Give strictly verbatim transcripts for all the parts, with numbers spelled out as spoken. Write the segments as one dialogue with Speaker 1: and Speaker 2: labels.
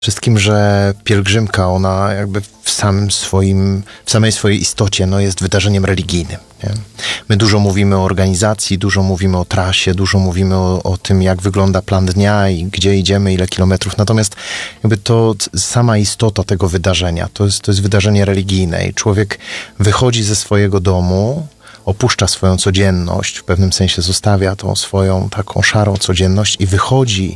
Speaker 1: Wszystkim, że pielgrzymka, ona jakby w samym swoim, w samej swojej istocie, no, jest wydarzeniem religijnym. Nie? My dużo mówimy o organizacji, dużo mówimy o trasie, dużo mówimy o, o tym, jak wygląda plan dnia i gdzie idziemy, ile kilometrów. Natomiast jakby to sama istota tego wydarzenia, to jest, to jest wydarzenie religijne i człowiek wychodzi ze swojego domu, opuszcza swoją codzienność, w pewnym sensie zostawia tą swoją taką szarą codzienność i wychodzi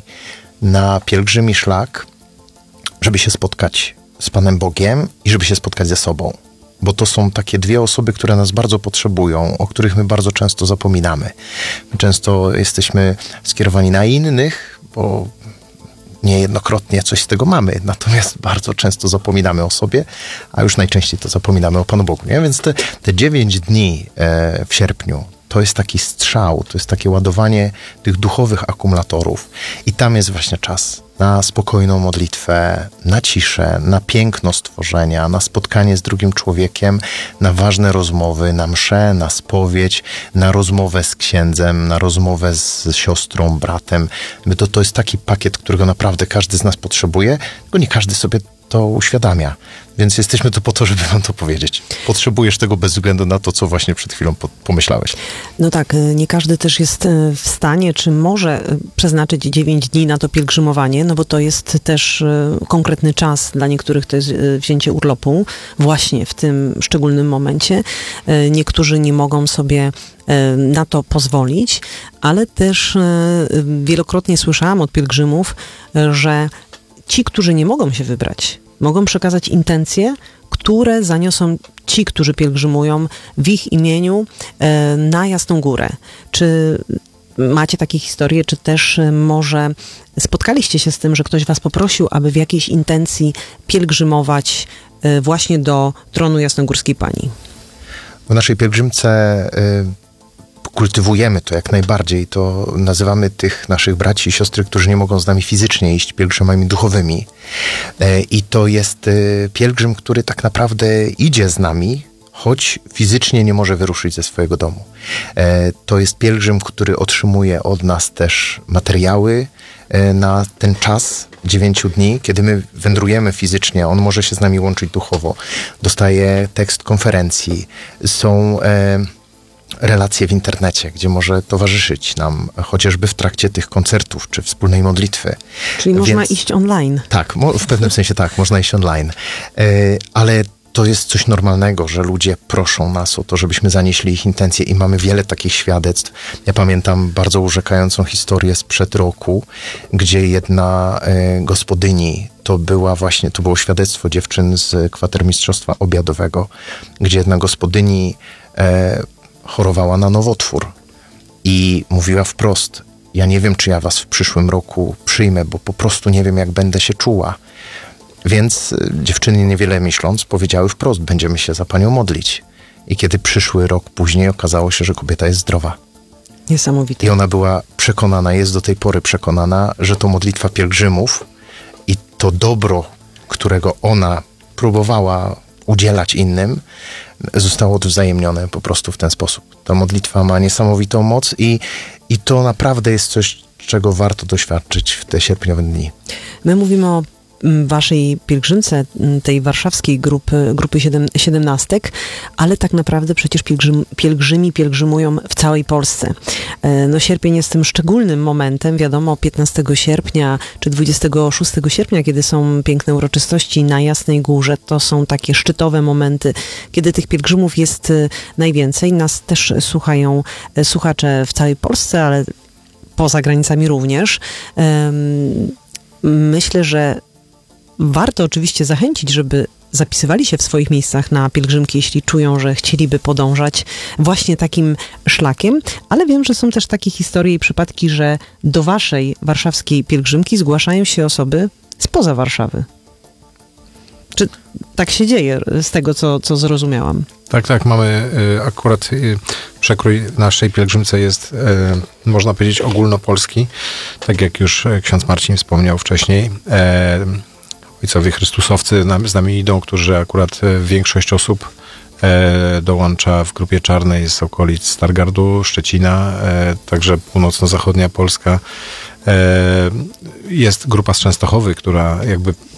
Speaker 1: na pielgrzymi szlak, żeby się spotkać z Panem Bogiem i żeby się spotkać ze sobą. Bo to są takie dwie osoby, które nas bardzo potrzebują, o których my bardzo często zapominamy. My często jesteśmy skierowani na innych, bo niejednokrotnie coś z tego mamy, natomiast bardzo często zapominamy o sobie, a już najczęściej to zapominamy o Panu Bogu. Nie? Więc te, te dziewięć dni e, w sierpniu to jest taki strzał, to jest takie ładowanie tych duchowych akumulatorów i tam jest właśnie czas na spokojną modlitwę, na ciszę, na piękno stworzenia, na spotkanie z drugim człowiekiem, na ważne rozmowy, na mszę, na spowiedź, na rozmowę z księdzem, na rozmowę z siostrą, bratem. To, to jest taki pakiet, którego naprawdę każdy z nas potrzebuje, tylko nie każdy sobie to uświadamia. Więc jesteśmy tu po to, żeby wam to powiedzieć. Potrzebujesz tego bez względu na to, co właśnie przed chwilą po- pomyślałeś.
Speaker 2: No tak, nie każdy też jest w stanie, czy może przeznaczyć dziewięć dni na to pielgrzymowanie, no bo to jest też konkretny czas. Dla niektórych to jest wzięcie urlopu właśnie w tym szczególnym momencie. Niektórzy nie mogą sobie na to pozwolić, ale też wielokrotnie słyszałam od pielgrzymów, że ci, którzy nie mogą się wybrać, mogą przekazać intencje, które zaniosą ci, którzy pielgrzymują w ich imieniu e, na Jasną Górę. Czy macie takie historie, czy też może spotkaliście się z tym, że ktoś was poprosił, aby w jakiejś intencji pielgrzymować e, właśnie do tronu Jasnogórskiej Pani?
Speaker 1: W naszej pielgrzymce y- kultywujemy to jak najbardziej, to nazywamy tych naszych braci i siostry, którzy nie mogą z nami fizycznie iść, pielgrzymami duchowymi. I to jest pielgrzym, który tak naprawdę idzie z nami, choć fizycznie nie może wyruszyć ze swojego domu. To jest pielgrzym, który otrzymuje od nas też materiały na ten czas dziewięciu dni, kiedy my wędrujemy fizycznie, on może się z nami łączyć duchowo. Dostaje tekst konferencji, są relacje w internecie, gdzie może towarzyszyć nam chociażby w trakcie tych koncertów, czy wspólnej modlitwy.
Speaker 2: Czyli Więc, można iść online.
Speaker 1: Tak, w pewnym sensie tak, można iść online. Ale to jest coś normalnego, że ludzie proszą nas o to, żebyśmy zanieśli ich intencje i mamy wiele takich świadectw. Ja pamiętam bardzo urzekającą historię sprzed roku, gdzie jedna gospodyni, to była właśnie, to było świadectwo dziewczyn z kwatermistrzostwa obiadowego, gdzie jedna gospodyni chorowała na nowotwór i mówiła wprost: ja nie wiem, czy ja was w przyszłym roku przyjmę, bo po prostu nie wiem, jak będę się czuła. Więc dziewczyny, niewiele myśląc, powiedziały wprost: będziemy się za panią modlić. I kiedy przyszły rok później, okazało się, że kobieta jest zdrowa.
Speaker 2: Niesamowite.
Speaker 1: I ona była przekonana, jest do tej pory przekonana, że to modlitwa pielgrzymów i to dobro, którego ona próbowała udzielać innym, zostało odwzajemnione po prostu w ten sposób. Ta modlitwa ma niesamowitą moc i, i to naprawdę jest coś, czego warto doświadczyć w te sierpniowe dni.
Speaker 2: My mówimy o waszej pielgrzymce, tej warszawskiej grupy, grupy siedem, siedemnastek, ale tak naprawdę przecież pielgrzym, pielgrzymi pielgrzymują w całej Polsce. No sierpień jest tym szczególnym momentem, wiadomo, piętnastego sierpnia czy dwudziestego szóstego sierpnia, kiedy są piękne uroczystości na Jasnej Górze, to są takie szczytowe momenty, kiedy tych pielgrzymów jest najwięcej. Nas też słuchają słuchacze w całej Polsce, ale poza granicami również. Myślę, że warto oczywiście zachęcić, żeby zapisywali się w swoich miejscach na pielgrzymki, jeśli czują, że chcieliby podążać właśnie takim szlakiem, ale wiem, że są też takie historie i przypadki, że do waszej warszawskiej pielgrzymki zgłaszają się osoby spoza Warszawy. Czy tak się dzieje z tego, co, co zrozumiałam?
Speaker 3: Tak, tak, mamy y, akurat y, przekrój naszej pielgrzymce jest, y, można powiedzieć, ogólnopolski, tak jak już ksiądz Marcin wspomniał wcześniej. E, ojcowie chrystusowcy z nami idą, którzy akurat większość osób e, dołącza w grupie czarnej z okolic Stargardu, Szczecina, e, także północno-zachodnia Polska. E, jest grupa z Częstochowy, która jakby